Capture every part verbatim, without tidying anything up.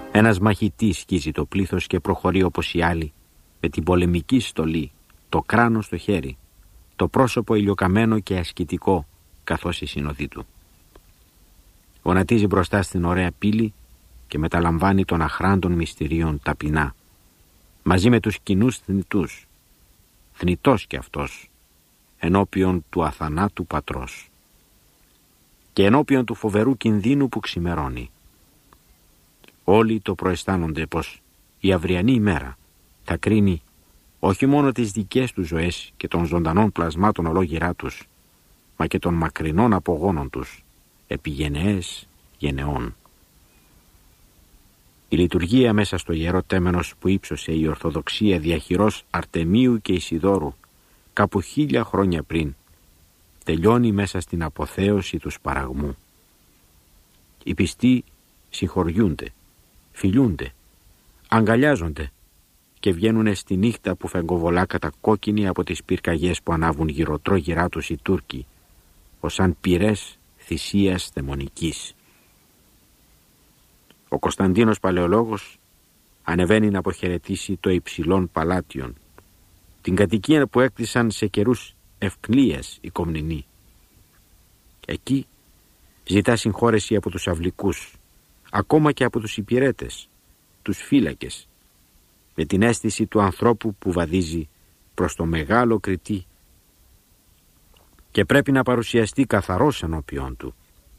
Ένας μαχητής σκίζει το πλήθος και προχωρεί όπως οι άλλοι, με την πολεμική στολή, το κράνο στο χέρι, το πρόσωπο ηλιοκαμένο και ασκητικό, καθώς η συνοδή του. Γονατίζει μπροστά στην ωραία πύλη και μεταλαμβάνει των αχράντων μυστηρίων ταπεινά, μαζί με τους κοινούς θνητούς, θνητός κι αυτός, ενώπιον του αθανάτου πατρός και ενώπιον του φοβερού κινδύνου που ξημερώνει. Όλοι το προαισθάνονται πως η αυριανή ημέρα θα κρίνει όχι μόνο τις δικές τους ζωές και των ζωντανών πλασμάτων ολόγυρά τους, μα και των μακρινών απογόνων τους, επί γενεές γενεών. Η λειτουργία μέσα στο ιερό τέμενος που ύψωσε η Ορθοδοξία διαχειρός Αρτεμίου και Ισιδώρου κάπου χίλια χρόνια πριν, τελειώνει μέσα στην αποθέωση του σπαραγμού. Οι πιστοί συγχωριούνται, φιλιούνται, αγκαλιάζονται και βγαίνουν στη νύχτα που φεγγοβολά κατακόκκινη από τις πυρκαγιές που ανάβουν γυροτρόγυρά τους οι Τούρκοι, ως σαν πυρές θυσίας δαιμονικής. Ο Κωνσταντίνος Παλαιολόγος ανεβαίνει να αποχαιρετήσει το υψηλόν παλάτιον, την κατοικία που έκτισαν σε καιρούς Ευκλείας οι Κομνηνοί. Εκεί ζητά συγχώρεση από τους αυλικούς, ακόμα και από τους υπηρέτες, τους φύλακες, με την αίσθηση του ανθρώπου που βαδίζει προς το μεγάλο κριτή και πρέπει να παρουσιαστεί καθαρός ενώπιον του.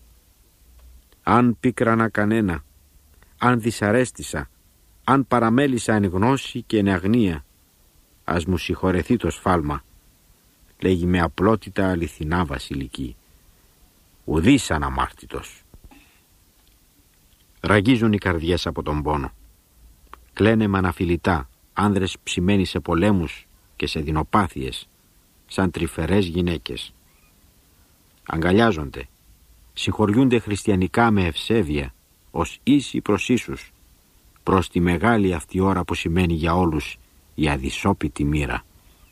Αν πίκρανα κανένα, αν δυσαρέστησα, αν παραμέλησα εν γνώση και εν αγνία, ας μου συγχωρεθεί το σφάλμα, λέγει με απλότητα αληθινά βασιλική, ουδής αναμάρτητος. Ραγίζουν οι καρδιές από τον πόνο. Κλαίνε με αναφιλητά άνδρες ψημένοι σε πολέμους και σε δεινοπάθειες, σαν τρυφερές γυναίκες. Αγκαλιάζονται, συγχωριούνται χριστιανικά με ευσέβεια, ως ίσοι προς ίσους, προς τη μεγάλη αυτή ώρα που σημαίνει για όλους η αδυσόπιτη μοίρα.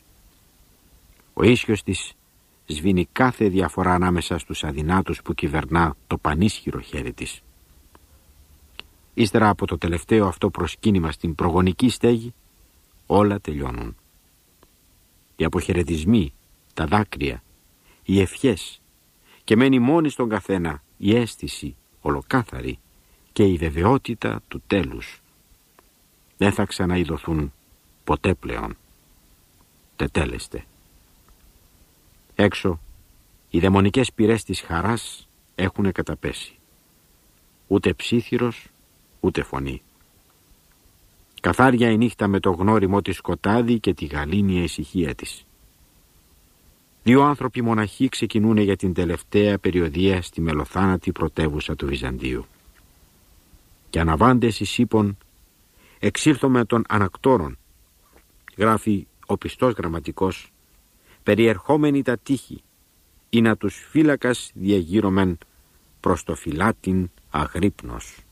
Ο ίσιος της σβήνει κάθε διαφορά ανάμεσα στους αδυνάτους που κυβερνά το πανίσχυρο χέρι της. Ύστερα από το τελευταίο αυτό προσκύνημα στην προγονική στέγη, όλα τελειώνουν. Οι αποχαιρετισμοί, τα δάκρυα, οι ευχές, και μένει μόνη στον καθένα η αίσθηση ολοκάθαρη και η βεβαιότητα του τέλους. Δεν θα ξαναειδωθούν ποτέ πλέον. Τετέλεστε. Έξω, οι δαιμονικές πυρές της χαράς έχουν καταπέσει. Ούτε ψίθυρος, ούτε φωνή. Καθάρια η νύχτα με το γνώριμο της σκοτάδι και τη γαλήνια ησυχία της. Δύο άνθρωποι μοναχοί ξεκινούν για την τελευταία περιοδεία στη μελοθάνατη πρωτεύουσα του Βυζαντίου. Και αναβάντες εις ύπων εξήλθομαι των ανακτόρων, γράφει ο πιστός γραμματικός, περιερχόμενοι τα τείχη, ή να τους φύλακας διαγείρωμεν προς το φυλάτιν αγρύπνος.